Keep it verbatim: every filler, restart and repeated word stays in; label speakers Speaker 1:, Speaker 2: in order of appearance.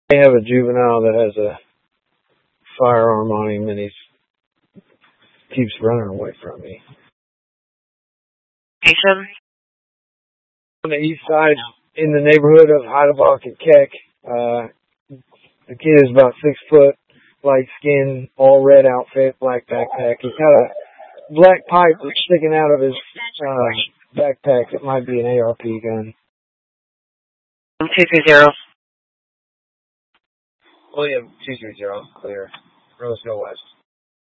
Speaker 1: They have a juvenile that has a firearm on him, and he keeps running away from me.
Speaker 2: Jason?
Speaker 1: On the east side, in the neighborhood of Heidelbach and Keck, uh, the kid is about six foot, light skin, all red outfit, black backpack. He's got a black pipe that's sticking out of his uh, backpack. It might be an A R P gun.
Speaker 2: two three zero.
Speaker 1: William, two three zero, clear. Roseville West.